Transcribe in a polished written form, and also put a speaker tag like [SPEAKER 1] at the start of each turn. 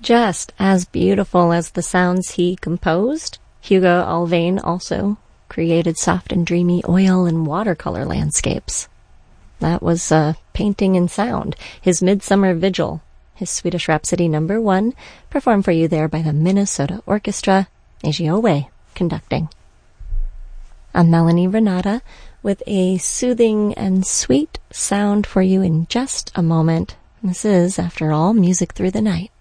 [SPEAKER 1] Just as beautiful as the sounds he composed, Hugo Alvain also created soft and dreamy oil and watercolor landscapes. That was Painting in Sound, his Midsummer Vigil, his Swedish Rhapsody No. 1, performed for you there by the Minnesota Orchestra, Eiji Owe conducting. I'm Melanie Renata with a soothing and sweet sound for you in just a moment. This is, after all, Music Through the Night.